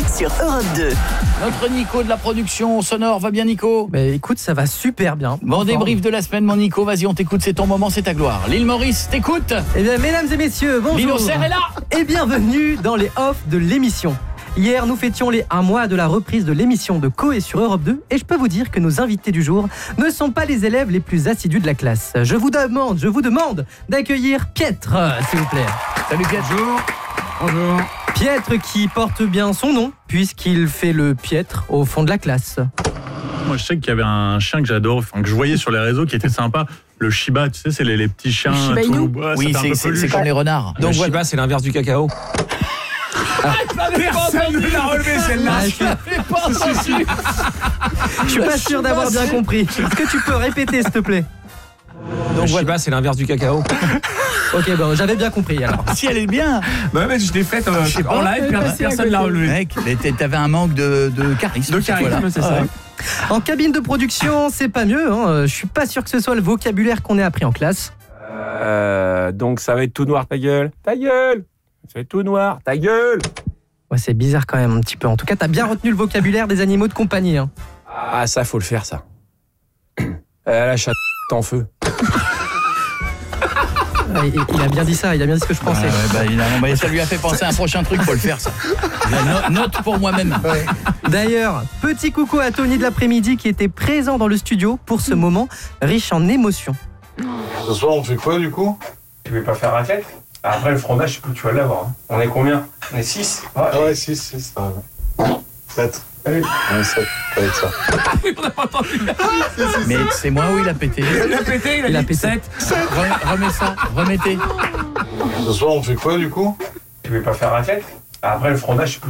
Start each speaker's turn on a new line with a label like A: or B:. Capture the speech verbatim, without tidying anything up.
A: sur Europe deux.
B: Notre Nico de la production sonore, va bien Nico?
C: Mais écoute, ça va super bien.
B: Bon débrief de la semaine mon Nico, vas-y on t'écoute, c'est ton moment, c'est ta gloire. L'île Maurice t'écoute.
C: Eh bien, mesdames et messieurs, bonjour.
B: L'Innocer est là.
C: Et bienvenue dans les off de l'émission. Hier, nous fêtions les un mois de la reprise de l'émission de Coé sur Europe deux et je peux vous dire que nos invités du jour ne sont pas les élèves les plus assidus de la classe. Je vous demande, je vous demande d'accueillir Pietre, s'il vous plaît.
B: Salut Pietre.
D: Bonjour. Bonjour.
C: Pietre qui porte bien son nom puisqu'il fait le piètre au fond de la classe.
D: Moi, je sais qu'il y avait un chien que j'adore, enfin, que je voyais sur les réseaux qui était sympa. Le Shiba, tu sais, c'est les, les petits chiens.
C: Shiba
D: tout-
C: Inu.
D: ouais,
B: Oui,
D: ça fait un
B: c'est,
D: peu
B: c'est,
D: peluche.
B: c'est comme les renards.
E: Donc Shiba, c'est l'inverse du cacao.
D: Personne ne l'a relevé celle-là.
C: Ah, je suis-
B: J'ai pas entendu.
C: je suis pas sûr d'avoir bien compris. Est-ce que tu peux répéter, s'il te plaît?
E: Donc Shiba, c'est l'inverse du cacao.
C: Ok, bon, j'avais bien compris alors.
B: Si elle est bien.
D: Bah ouais, je l'ai faite euh,
B: sais
D: en
B: pas,
D: live,
C: elle est
D: per-
C: passée à
D: personne ne l'a
C: côté.
D: relevé.
B: Mec, mais t'avais un manque de, de charisme.
D: De charisme,
B: Voilà.
D: c'est ça.
B: Ouais.
C: En cabine de production, c'est pas mieux. Hein. Je suis pas sûr que ce soit le vocabulaire qu'on ait appris en classe.
E: Euh, donc ça va être tout noir, ta gueule. Ta gueule. Ça va être tout noir, ta gueule.
C: Ouais, c'est bizarre quand même un petit peu. En tout cas, t'as bien retenu le vocabulaire des animaux de compagnie. Hein.
E: Ah, ça, faut le faire, ça. Euh, la chatte en feu.
C: Ouais, il, il a bien dit ça, il a bien dit ce que je pensais.
B: Ouais, ouais, bah, évidemment, bah, ça lui a fait penser à un prochain truc, faut le faire ça. No- note pour moi-même.
C: D'ailleurs, petit coucou à Tony de l'après-midi qui était présent dans le studio pour ce moment riche en émotions.
F: Ce soir, on fait quoi du coup?
G: Tu veux pas faire raclette? Après le fromage, je sais plus où tu vas l'avoir. hein. On est combien? On est six.
F: Ah ouais, six, six, ça va. sept.
G: Allez.
F: Ouais, sept, ça va être ça.
B: Mais c'est moi où il a pété.
D: Il a pété, il a,
C: Il a
D: dit
C: pété.
D: sept.
B: Re- remets ça, remettez.
F: Ce soir, on fait quoi du coup?
G: Tu veux pas faire raclette? Après le fromage, je sais plus